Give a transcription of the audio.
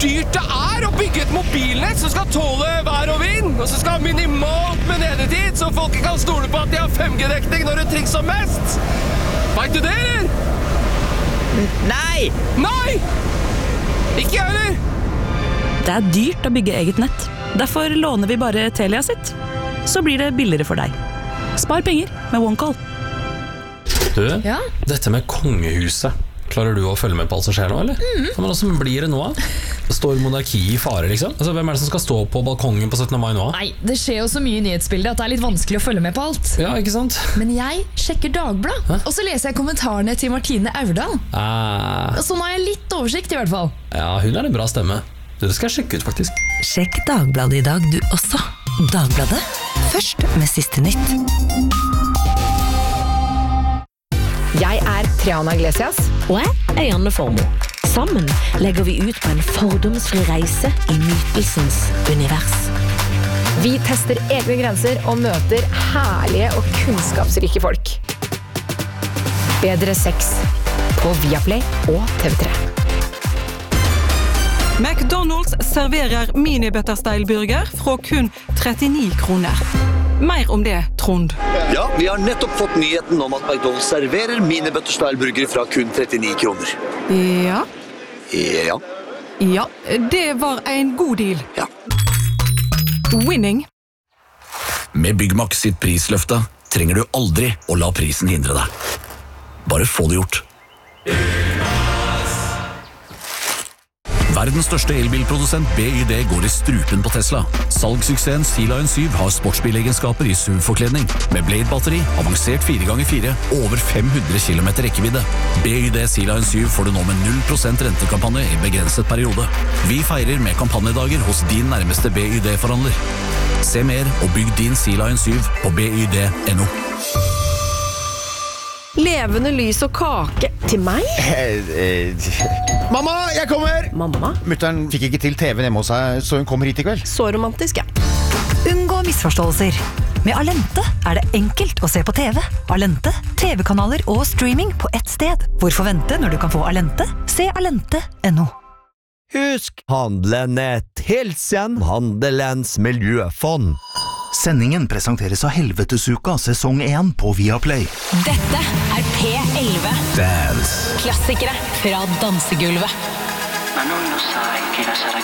dyrt det er å bygge et mobilnett som skal tåle vær og vind, og som skal ha minimalt med nedetid, så folk kan stole på at de har 5G-dekning når det trengs som mest. Vet du det, eller? Nei! Nei! Ikke jeg heller. Det er dyrt å bygge eget nett. Derfor låner vi bare Telia sitt. Så blir det billigere for deg. Spar penger med OneCall. Du, dette med kongehuset. Klarer du å følge med på alt som skjer nå, eller? Men hvordan blir det nå? Står monarki i fare, liksom? Altså, hvem er det som skal stå på balkongen på 17. mai nå? Nei, det skjer jo så mye i nyhetsbildet at det er litt vanskelig å følge med på alt. Ja, ikke sant? Men jeg sjekker Dagbladet, og så leser jeg kommentarene til Martine Aurdal. Så nå har jeg litt oversikt i hvert fall. Ja, hun er en bra stemme. Det skal jeg sjekke ut, faktisk. Sjekk Dagbladet i dag, du også. Dagbladet, først med siste nytt. Jeg er Triana Iglesias. Og jeg er Janne Formoe. Sammen legger vi ut på en fordomsfri reise i nytelsens univers. Vi tester egne grenser og møter herlige og kunnskapsrike folk. Bedre sex på Viaplay og TV3. McDonald's serverer mini-butterstyle-burger fra kun 39 kroner. Mer om det, Trond. Ja, vi har nettopp fått nyheten om at McDonald's serverer mini-butterstyle-burger fra kun 39 kroner. Ja. Ja. Ja, det var en god deal. Ja. Winning. Med Byggmax sitt prisløfte trenger du aldri å la prisen hindre deg. Bare få det gjort. Verdens største elbilprodusent BYD går i strupen på Tesla. Salgssuksessen Sea Lion 7 har sportsbilegenskaper i SUV-forkledning. Med Blade-batteri, avansert 4x4, over 500 km rekkevidde. BYD Sea Lion 7 får du nå med 0% rentekampanje i begrenset periode. Vi feirer med kampanjedager hos din nærmeste BYD-forhandler. Se mer og bygg din Sea Lion 7 på byd.no. Levende lys og kake til meg? Mamma, jeg kommer! Mamma? Mutteren fikk ikke til TV hjemme hos seg, så hun kommer hit i kveld. Så romantisk, ja. Unngå misforståelser. Med Alente er det enkelt å se på TV. Alente, TV-kanaler og streaming på ett sted. Hvorfor vente når du kan få Alente? Se alente.no. Husk Handlenett. Hilsen Handelens miljøfond. Sendingen presenteres av Helvetesuka sesong 1 på Viaplay. Dette er P11. Dance. Klassikere fra dansegulvet.